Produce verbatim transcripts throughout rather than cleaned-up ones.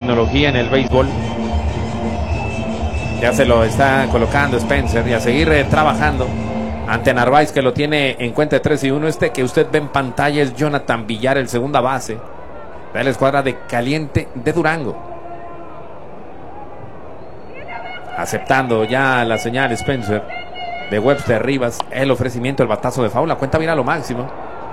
tecnología en el béisbol. Ya se lo está colocando Spencer y a seguir eh, trabajando ante Narváez, que lo tiene en cuenta de tres y uno. Este que usted ve en pantalla es Jonathan Villar, el segunda base de la escuadra de Caliente de Durango. Aceptando ya la señal Spencer de Webster Rivas, el ofrecimiento, el batazo de foul, la cuenta viene a lo máximo.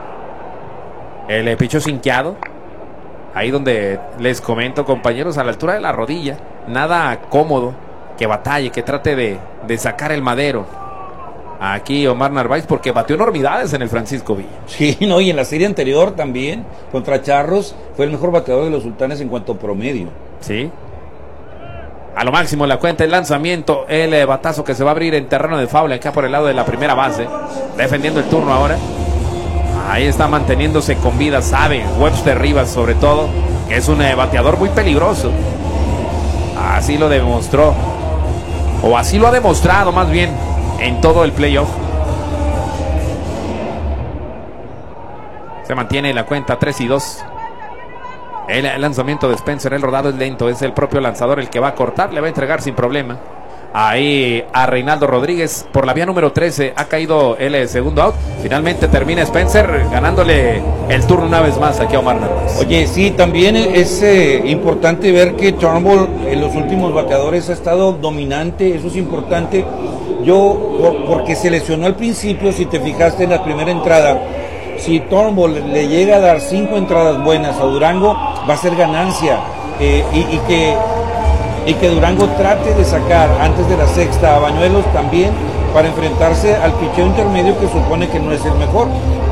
El eh, picho sinqueado, ahí donde les comento, compañeros, a la altura de la rodilla, nada cómodo, que batalle, que trate de, de sacar el madero. Aquí Omar Narváez, porque batió enormidades en el Francisco Villa. Sí, no, y en la serie anterior también, contra Charros, fue el mejor bateador de los Sultanes en cuanto a promedio. Sí. A lo máximo la cuenta, el lanzamiento, el eh, batazo que se va a abrir en terreno de foul acá por el lado de la primera base, defendiendo el turno ahora. Ahí está manteniéndose con vida, sabe Webster Rivas sobre todo, que es un eh, bateador muy peligroso. Así lo demostró, o así lo ha demostrado más bien en todo el playoff. Se mantiene la cuenta tres y dos. El lanzamiento de Spencer, el rodado es lento, es el propio lanzador el que va a cortar, le va a entregar sin problema. Ahí a Reinaldo Rodríguez por la vía número trece, ha caído el segundo out. Finalmente termina Spencer ganándole el turno una vez más aquí a Omar Narváez. Oye, sí, también es eh, importante ver que Turnbull en los últimos bateadores ha estado dominante, eso es importante. Yo, por, porque se lesionó al principio, si te fijaste en la primera entrada, si Turnbull le llega a dar cinco entradas buenas a Durango, va a ser ganancia. Eh, y, y que... y que Durango trate de sacar antes de la sexta a Bañuelos también para enfrentarse al picheo intermedio, que supone que no es el mejor.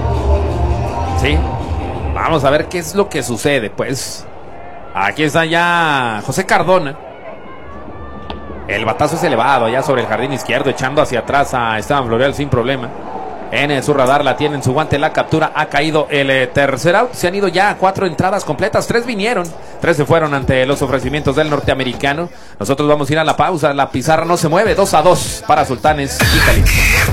Sí, vamos a ver qué es lo que sucede. Pues aquí está ya José Cardona. El batazo es elevado allá sobre el jardín izquierdo, echando hacia atrás a Esteban Florial sin problema. En su radar la tiene en su guante la captura. Ha caído el eh, tercer out. Se han ido ya cuatro entradas completas. Tres vinieron. Tres se fueron ante los ofrecimientos del norteamericano. Nosotros vamos a ir a la pausa. La pizarra no se mueve. dos a dos para Sultanes y Caliente.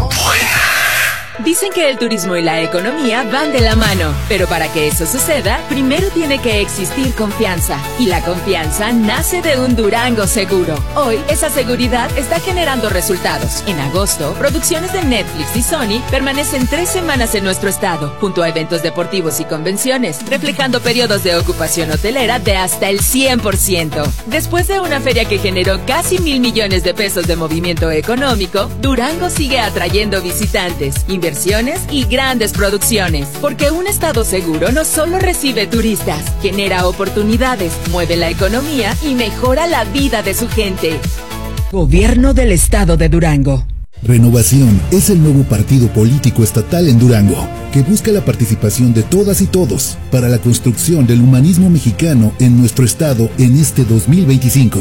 Dicen que el turismo y la economía van de la mano, pero para que eso suceda, primero tiene que existir confianza. Y la confianza nace de un Durango seguro. Hoy, esa seguridad está generando resultados. En agosto, producciones de Netflix y Sony permanecen tres semanas en nuestro estado, junto a eventos deportivos y convenciones, reflejando periodos de ocupación hotelera de hasta el cien por ciento. Después de una feria que generó casi mil millones de pesos de movimiento económico, Durango sigue atrayendo visitantes, inversiones y grandes producciones, porque un estado seguro no solo recibe turistas, genera oportunidades, mueve la economía y mejora la vida de su gente. Gobierno del Estado de Durango. Renovación es el nuevo partido político estatal en Durango, que busca la participación de todas y todos para la construcción del humanismo mexicano en nuestro estado en este dos mil veinticinco.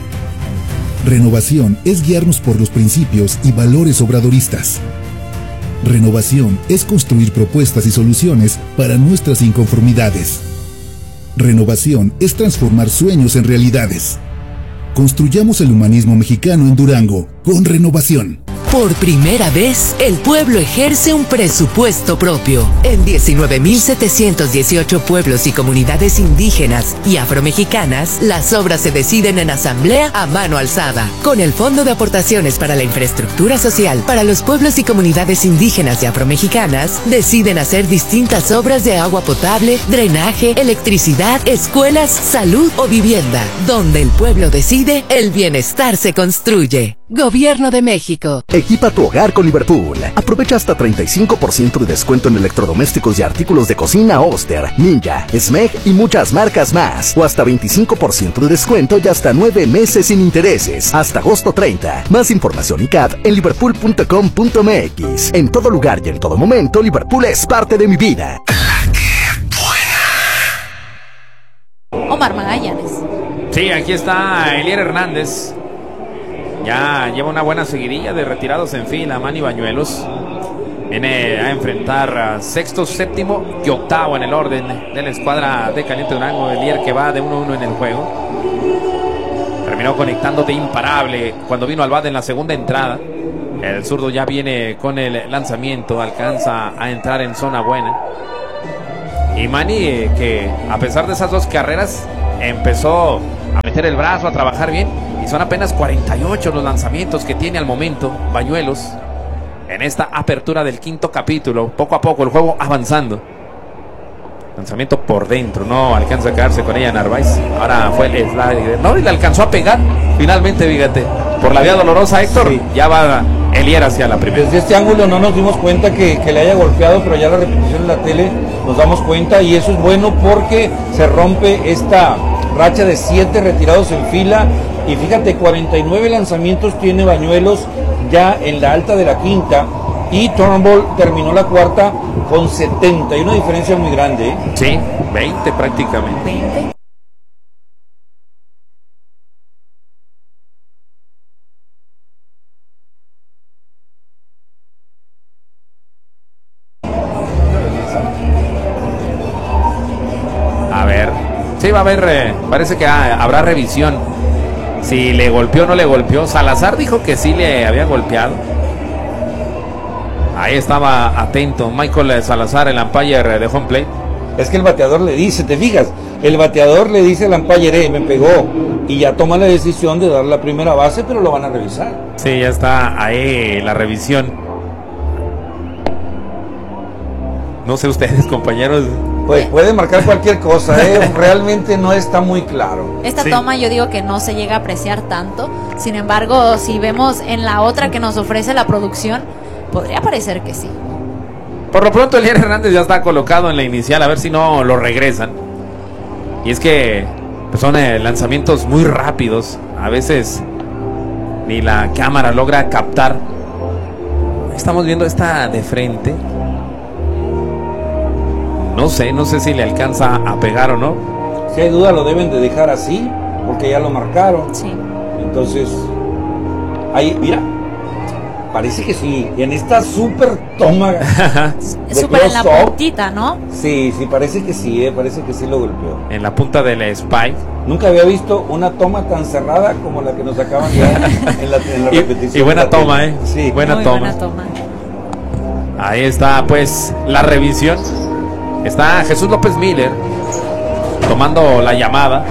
Renovación es guiarnos por los principios y valores obradoristas. Renovación es construir propuestas y soluciones para nuestras inconformidades. Renovación es transformar sueños en realidades. Construyamos el humanismo mexicano en Durango con Renovación. Por primera vez, el pueblo ejerce un presupuesto propio. En diecinueve mil setecientos dieciocho pueblos y comunidades indígenas y afromexicanas, las obras se deciden en asamblea a mano alzada. Con el Fondo de Aportaciones para la Infraestructura Social para los pueblos y comunidades indígenas y afromexicanas, deciden hacer distintas obras de agua potable, drenaje, electricidad, escuelas, salud o vivienda. Donde el pueblo decide, el bienestar se construye. Gobierno de México. Equipa tu hogar con Liverpool. Aprovecha hasta treinta y cinco por ciento de descuento en electrodomésticos y artículos de cocina Oster, Ninja, Smeg y muchas marcas más. O hasta veinticinco por ciento de descuento y hasta nueve meses sin intereses. Hasta agosto treinta. Más información y C A D en liverpool punto com punto m x. En todo lugar y en todo momento, Liverpool es parte de mi vida. Omar Magallanes. Sí, aquí está Elier Hernández. Ya lleva una buena seguidilla de retirados en fila. Manny Bañuelos viene a enfrentar a sexto, séptimo y octavo en el orden de la escuadra de Caliente Durango. Elier, que va de uno a uno en el juego, terminó conectando de imparable cuando vino al bate en la segunda entrada. El zurdo ya viene con el lanzamiento, alcanza a entrar en zona buena. Y Manny, que a pesar de esas dos carreras, empezó a meter el brazo, a trabajar bien. Y son apenas cuarenta y ocho los lanzamientos que tiene al momento Bañuelos en esta apertura del quinto capítulo. Poco a poco el juego avanzando. Lanzamiento por dentro, no alcanza a quedarse con ella Narváez. Ahora fue el slide, no, y le alcanzó a pegar finalmente, fíjate, por la vía dolorosa, Héctor. Sí. Ya va Elier hacia la primera. Desde este ángulo no nos dimos cuenta que, que le haya golpeado, pero ya la repetición en la tele nos damos cuenta, y eso es bueno porque se rompe esta racha de siete retirados en fila. Y fíjate, cuarenta y nueve lanzamientos tiene Bañuelos ya en la alta de la quinta, y Turnbull terminó la cuarta con setenta, y una diferencia muy grande, ¿eh? Sí, veinte prácticamente. veinte. A ver, sí va a haber, eh, parece que ah, habrá revisión. Si le golpeó o no le golpeó. Salazar dijo que sí le había golpeado. Ahí estaba atento Michael Salazar, el umpire de home plate. Es que el bateador le dice, te fijas, el bateador le dice al umpire, eh, me pegó, y ya toma la decisión de dar la primera base, pero lo van a revisar. Sí, ya está ahí la revisión. No sé ustedes, compañeros. Pues puede marcar cualquier cosa, ¿eh? Realmente no está muy claro. Esta Sí. toma yo digo que no se llega a apreciar tanto. Sin embargo, si vemos en la otra que nos ofrece la producción, podría parecer que sí. Por lo pronto Elier Hernández ya está colocado en la inicial, a ver si no lo regresan. Y es que pues, son eh, lanzamientos muy rápidos. A veces ni la cámara logra captar. Estamos viendo esta de frente. No sé, no sé si le alcanza a pegar o no. Si hay duda lo deben de dejar así, porque ya lo marcaron. Sí. Entonces, ahí, mira, parece que sí. Y en esta súper toma Es súper en la puntita, ¿no? Sí, sí, parece que sí, eh, parece que sí lo golpeó. En la punta del spike. Nunca había visto una toma tan cerrada como la que nos acaban de dar en la, en la Y, repetición. y buena de la toma, tele. eh. Sí. Buena Muy toma. buena toma. Ahí está, pues, la revisión. Está Jesús López Miller tomando la llamada.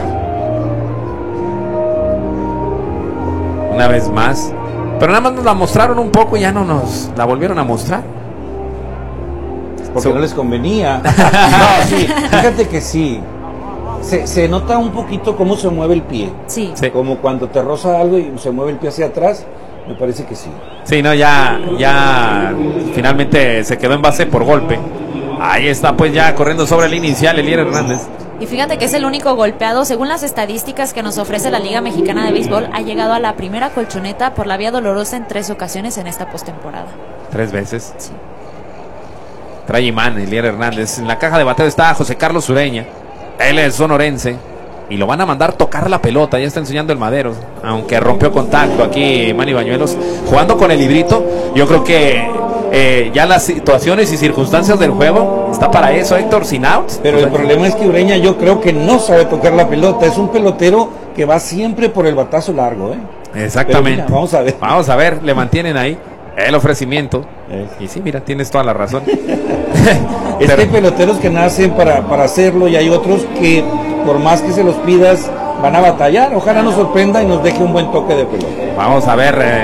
Una vez más. Pero nada más nos la mostraron un poco y ya no nos la volvieron a mostrar. Porque So- no les convenía. No, sí, fíjate que sí. Se, se nota un poquito cómo se mueve el pie. Sí. Sí. Como cuando te roza algo y se mueve el pie hacia atrás. Me parece que sí. Sí, no, ya, ya finalmente se quedó en base por golpe. Ahí está, pues ya corriendo sobre el inicial Elier Hernández. Y fíjate que es el único golpeado, según las estadísticas que nos ofrece la Liga Mexicana de Béisbol, ha llegado a la primera colchoneta por la vía dolorosa en tres ocasiones en esta postemporada. Tres veces. Sí. Trae imán Elier Hernández. En la caja de bateo está José Carlos Ureña. Él es sonorense. Y lo van a mandar tocar la pelota. Ya está enseñando el madero. Aunque rompió contacto aquí Manny Bañuelos. Jugando con el librito. Yo creo que eh, ya las situaciones y circunstancias del juego está para eso, Héctor, sin outs. Pero O el sea, problema es que Ureña yo creo que no sabe tocar la pelota. Es un pelotero que va siempre por el batazo largo, ¿eh? Exactamente. Pero mira, vamos a ver. Vamos a ver. Le mantienen ahí el ofrecimiento. Eh. Y sí, mira, tienes toda la razón. Es Pero- que hay peloteros que nacen para, para hacerlo, y hay otros que por más que se los pidas van a batallar. Ojalá nos sorprenda y nos deje un buen toque de pelota. Vamos a ver eh,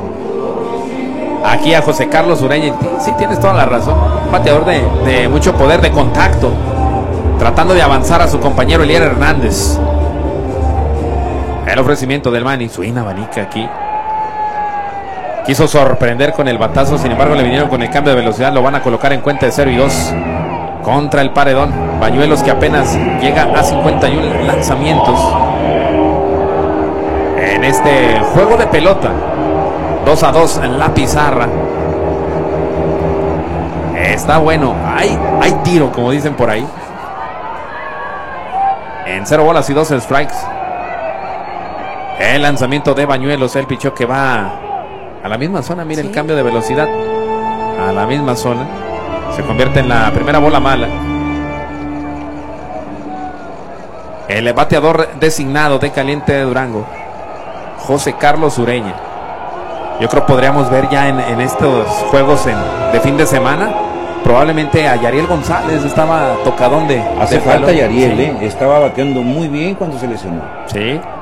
aquí a José Carlos Ureña. Sí, tienes toda la razón. Un bateador de, de mucho poder de contacto. Tratando de avanzar a su compañero Elier Hernández. El ofrecimiento del Manny. Swing abanica aquí. Quiso sorprender con el batazo. Sin embargo, le vinieron con el cambio de velocidad. Lo van a colocar en cuenta de cero y dos. Contra el paredón. Bañuelos, que apenas llega a cincuenta y uno lanzamientos en este juego de pelota. dos a dos en la pizarra. Está bueno. Hay, hay tiro, como dicen por ahí. En cero bolas y dos strikes. El lanzamiento de Bañuelos. El pichó que va a la misma zona. Mira Sí. el cambio de velocidad. A la misma zona. Se convierte en la primera bola mala. El bateador designado de Caliente de Durango, José Carlos Ureña. Yo creo podríamos ver ya en, en estos juegos en, de fin de semana probablemente a Yariel González, estaba tocadón de... Hace de falta balón. Yariel, Sí. ¿eh? Estaba bateando muy bien cuando se lesionó. Sí.